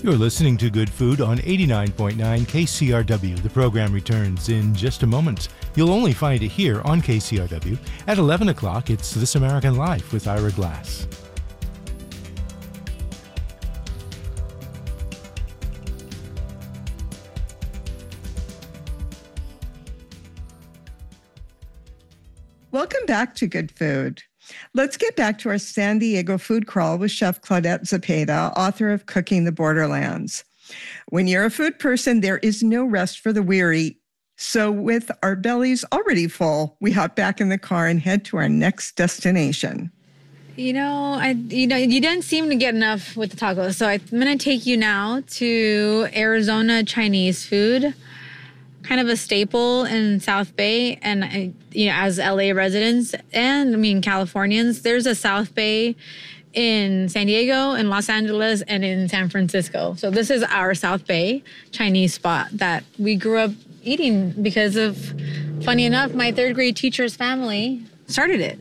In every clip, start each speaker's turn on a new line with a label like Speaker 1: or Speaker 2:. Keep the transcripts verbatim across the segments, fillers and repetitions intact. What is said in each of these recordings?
Speaker 1: You're listening to Good Food on eighty-nine point nine K C R W. The program returns in just a moment. You'll only find it here on K C R W. At eleven o'clock, it's This American Life with Ira Glass.
Speaker 2: Welcome back to Good Food. Let's get back to our San Diego food crawl with Chef Claudette Zepeda, author of Cooking the Borderlands. When you're a food person, there is no rest for the weary. So with our bellies already full, we hop back in the car and head to our next destination.
Speaker 3: You know, I you know you didn't seem to get enough with the tacos, so I'm going to take you now to Arizona Chinese food. Kind of a staple in South Bay, and I, you know, as L A residents and I mean Californians, there's a South Bay in San Diego, in Los Angeles, and in San Francisco. So this is our South Bay Chinese spot that we grew up eating because of, funny enough, my third grade teacher's family started it.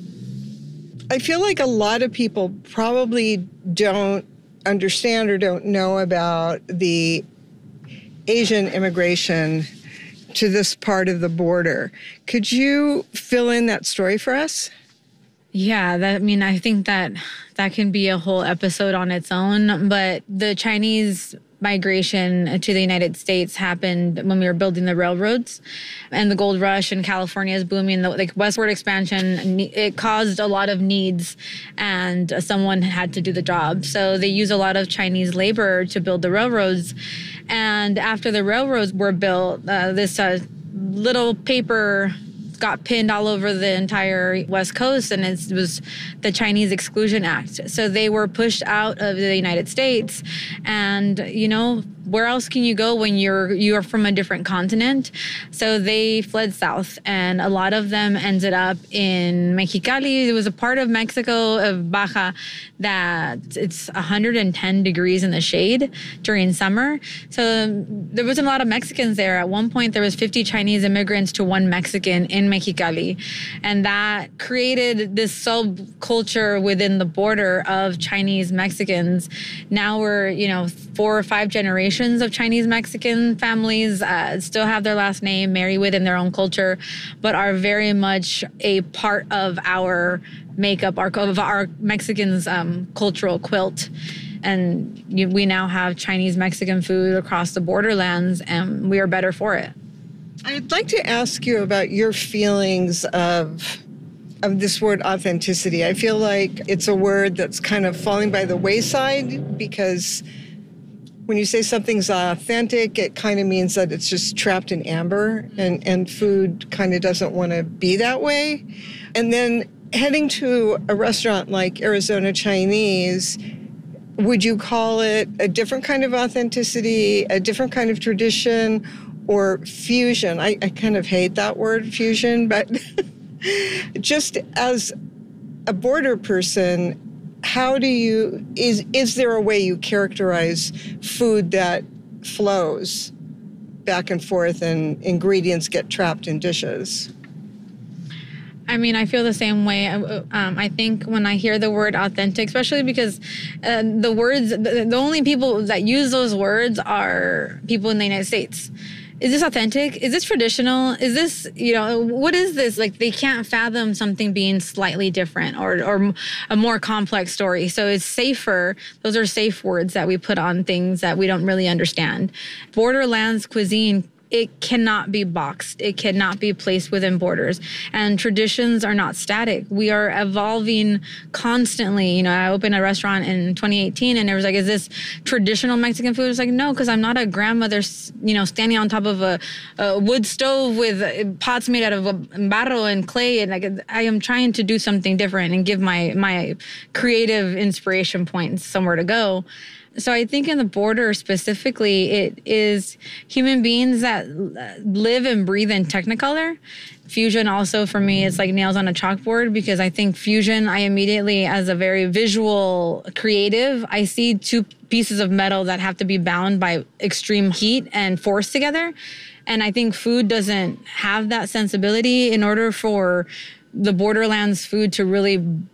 Speaker 2: I feel like a lot of people probably don't understand or don't know about the Asian immigration to this part of the border. Could you fill in that story for us?
Speaker 3: Yeah, that, I mean, I think that that can be a whole episode on its own, but the Chinese migration to the United States happened when we were building the railroads, and the gold rush in California is booming. The like westward expansion, it caused a lot of needs, and someone had to do the job. So they use a lot of Chinese labor to build the railroads. And after the railroads were built, uh, this uh, little paper got pinned all over the entire West Coast, and it was the Chinese Exclusion Act. So they were pushed out of the United States, and, you know, where else can you go when you're you're from a different continent? So they fled south, and a lot of them ended up in Mexicali. It was a part of Mexico, of Baja, that it's one hundred ten degrees in the shade during summer. So there wasn't a lot of Mexicans there. At one point, there was fifty Chinese immigrants to one Mexican in Mexicali, and that created this subculture within the border of Chinese Mexicans. Now we're, you know, four or five generations of Chinese Mexican families uh, still have their last name, marry within their own culture, but are very much a part of our makeup, our, of our Mexicans' um, cultural quilt. And you, we now have Chinese Mexican food across the borderlands, and we are better for it.
Speaker 2: I'd like to ask you about your feelings of of this word authenticity. I feel like it's a word that's kind of falling by the wayside, because when you say something's authentic, it kind of means that it's just trapped in amber, and, and food kind of doesn't want to be that way. And then heading to a restaurant like Arizona Chinese, would you call it a different kind of authenticity, a different kind of tradition, or fusion? I, I kind of hate that word, fusion, but just as a border person, how do you, is is there a way you characterize food that flows back and forth and ingredients get trapped in dishes?
Speaker 3: I mean, I feel the same way. Um, I think when I hear the word authentic, especially because uh, the words, the, the only people that use those words are people in the United States. Is this authentic? Is this traditional? Is this, you know, what is this? Like, they can't fathom something being slightly different or, or a more complex story. So it's safer. Those are safe words that we put on things that we don't really understand. Borderlands cuisine, it cannot be boxed. It cannot be placed within borders. And traditions are not static. We are evolving constantly. You know, I opened a restaurant in twenty eighteen, and it was like, is this traditional Mexican food? It's like, no, because I'm not a grandmother, you know, standing on top of a, a wood stove with pots made out of barro and clay. And like, I am trying to do something different and give my my creative inspiration points somewhere to go. So I think in the border specifically, it is human beings that live and breathe in Technicolor. Fusion also for me is like nails on a chalkboard, because I think fusion, I immediately, as a very visual creative, I see two pieces of metal that have to be bound by extreme heat and force together. And I think food doesn't have that sensibility. In order for the borderlands food to really